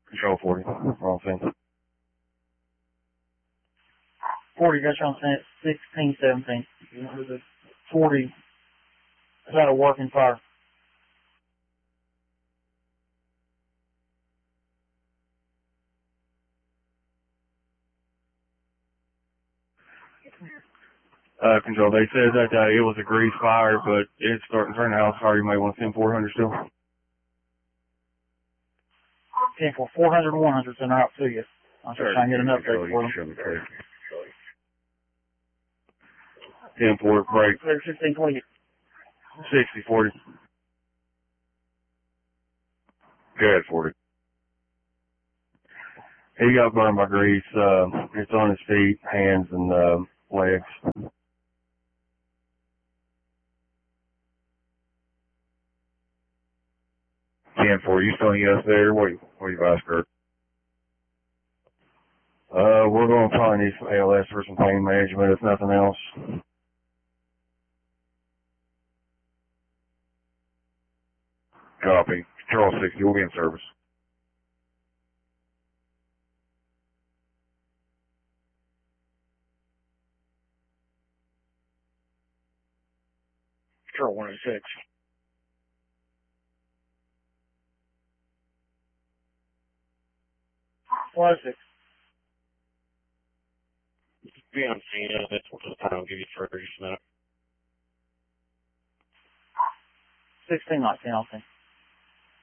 Control 40. Wrong thing. 40, got you on 16, 17. 40, is that a working fire? Control, they said that it was a grease fire, but it's starting to turn out. Sorry, you might want to send 400 still. 10 for 400 and 100 sent out to you. I'm just trying to get an update for them. 10-4, break. 16, 20. 60-40. Good, 40. He got burned by grease. It's on his feet, hands, and legs. 10-4, you still us there? What are you advise, Kurt? We're going to probably need some ALS for some pain management, if nothing else. Copy. Control 60, we'll be in service. Control 106. What is it? Be on scene, that's what the time will give you for just a minute. 16, 19, I'll think.